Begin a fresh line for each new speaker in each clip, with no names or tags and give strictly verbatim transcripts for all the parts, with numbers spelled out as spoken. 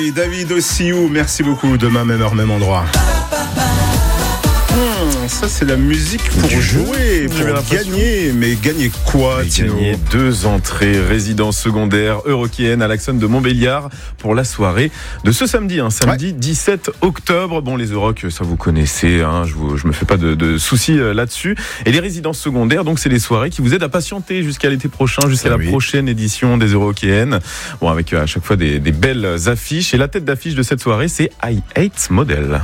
Boy, David Ossiou, merci beaucoup. Demain, même heure, même endroit. Hum, ça, c'est la musique pour
Du
jouer,
jeu,
pour gagner. Mais gagner quoi, Tino ?
Gagner deux entrées résidence secondaire Eurockéenne à l'Axone de Montbéliard pour la soirée de ce samedi, hein, samedi ouais. dix-sept octobre. Bon, les Euroc, ça vous connaissez, hein, je, vous, je me fais pas de, de soucis là-dessus. Et les résidences secondaires, donc c'est les soirées qui vous aident à patienter jusqu'à l'été prochain, jusqu'à ah, la oui. prochaine édition des Eurockéennes. Bon, avec à chaque fois des, des belles affiches. Et la tête d'affiche de cette soirée, c'est I Hate Model.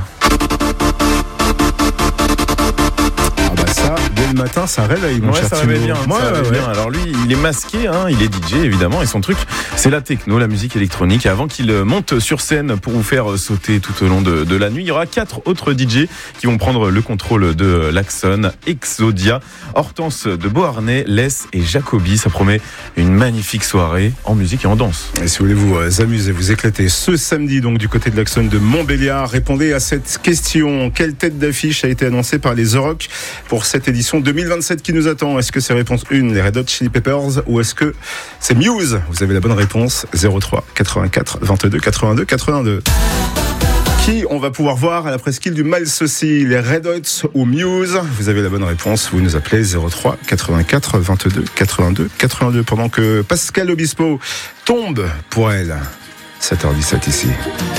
Ça, dès le matin, ça réveille, mon
ouais,
cher
ça
Timo.
réveille bien,
ouais,
ça réveille
ouais.
bien. Alors lui, il est masqué, hein, il est D J évidemment, et son truc, c'est la techno, la musique électronique. Et avant qu'il monte sur scène pour vous faire sauter tout au long de, de la nuit, il y aura quatre autres D J qui vont prendre le contrôle de l'Axone: Exodia, Hortense de Beauharnais, Les et Jacobi. Ça promet une magnifique soirée en musique et en danse.
Et si vous voulez vous euh, amuser, vous éclater ce samedi, donc du côté de l'Axone de Montbéliard, répondez à cette question. Quelle tête d'affiche a été annoncée par les Euroc pour cette édition deux mille vingt-sept qui nous attend? Est-ce que c'est réponse un, les Red Hot Chili Peppers, ou est-ce que c'est Muse? Vous avez la bonne réponse, zéro trois quatre-vingt-quatre vingt-deux quatre-vingt-deux quatre-vingt-deux. Qui on va pouvoir voir à la presqu'île du Mal Saucy, les Red Hot ou Muse? Vous avez la bonne réponse, vous nous appelez zéro trois quatre-vingt-quatre vingt-deux quatre-vingt-deux quatre-vingt-deux, pendant que Pascal Obispo tombe pour elle. sept heures dix-sept ici.